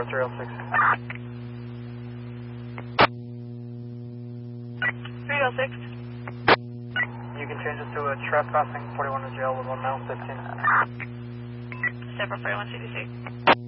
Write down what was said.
for 306. 306. You can change it to a trespassing 41 to jail with 1 mile 15. Step for 41 CDC.